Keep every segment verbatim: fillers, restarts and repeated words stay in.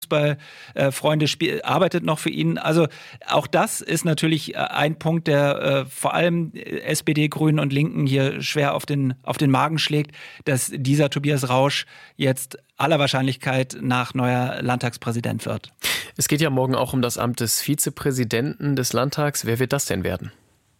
Fußballfreunde, spiel, arbeitet noch für ihn. Also auch das ist natürlich ein Punkt, der äh, vor allem S P D, Grünen und Linken hier schwer auf den, auf den Magen schlägt, dass dieser Tobias Rausch jetzt aller Wahrscheinlichkeit nach neuer Landtagspräsident wird. Es geht ja morgen auch um das Amt des Vizepräsidenten des Landtags. Wer wird das denn werden?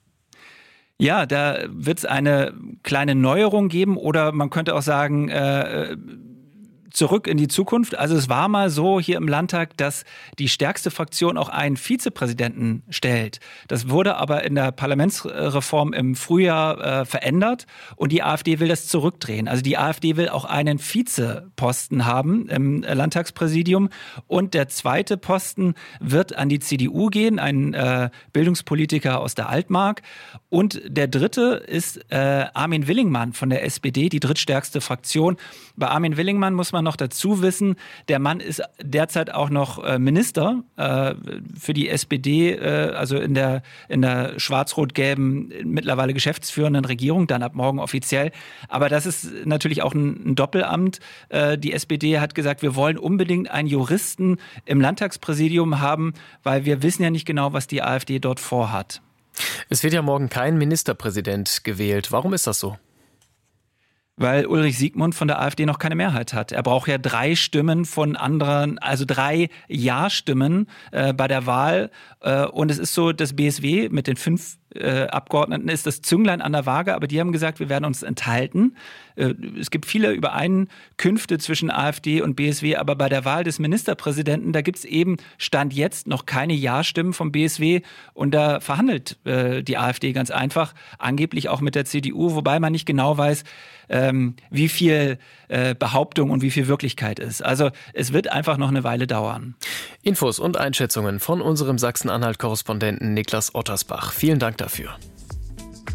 Ja, da wird es eine kleine Neuerung geben oder man könnte auch sagen, äh, zurück in die Zukunft. Also es war mal so hier im Landtag, dass die stärkste Fraktion auch einen Vizepräsidenten stellt. Das wurde aber in der Parlamentsreform im Frühjahr äh, verändert und die AfD will das zurückdrehen. Also die AfD will auch einen Vizeposten haben im Landtagspräsidium und der zweite Posten wird an die C D U gehen, ein äh, Bildungspolitiker aus der Altmark. Und der dritte ist äh, Armin Willingmann von der S P D, die drittstärkste Fraktion. Bei Armin Willingmann muss man noch dazu wissen, der Mann ist derzeit auch noch äh, Minister äh, für die S P D, äh, also in der, in der schwarz-rot-gelben, mittlerweile geschäftsführenden Regierung, dann ab morgen offiziell. Aber das ist natürlich auch ein, ein Doppelamt. Äh, die S P D hat gesagt, wir wollen unbedingt einen Juristen im Landtagspräsidium haben, weil wir wissen ja nicht genau, was die AfD dort vorhat. Es wird ja morgen kein Ministerpräsident gewählt. Warum ist das so? Weil Ulrich Siegmund von der AfD noch keine Mehrheit hat. Er braucht ja drei Stimmen von anderen, also drei Ja-Stimmen äh, bei der Wahl. Äh, und es ist so, das B S W mit den fünf äh, Abgeordneten ist das Zünglein an der Waage, aber die haben gesagt, wir werden uns enthalten. Äh, es gibt viele Übereinkünfte zwischen AfD und B S W, aber bei der Wahl des Ministerpräsidenten, da gibt es eben Stand jetzt noch keine Ja-Stimmen vom B S W und da verhandelt äh, die AfD ganz einfach, angeblich auch mit der C D U, wobei man nicht genau weiß, ähm, wie viel äh, Behauptung und wie viel Wirklichkeit ist. Also es wird einfach noch eine Weile dauern. Infos und Einschätzungen von unserem Sachsen-Anhalt-Korrespondenten Niklas Ottersbach. Vielen Dank dafür.